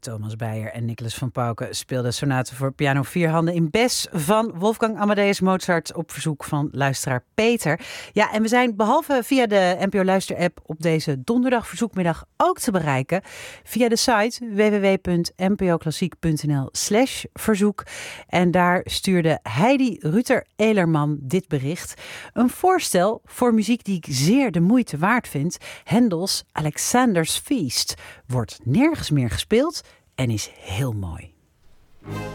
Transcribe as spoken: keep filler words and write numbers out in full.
Thomas Beyer en Nicolas van Pauken speelden sonate voor piano vier handen in Bes van Wolfgang Amadeus Mozart op verzoek van luisteraar Peter. Ja, en we zijn behalve via de N P O Luister-app op deze donderdag verzoekmiddag ook te bereiken via de site w w w punt n p o klassiek punt n l slash verzoek. En daar stuurde Heidi Ruter-Elerman dit bericht. Een voorstel voor muziek die ik zeer de moeite waard vind. Hendels Alexander's Feast wordt nergens meer gespeeld en is heel mooi.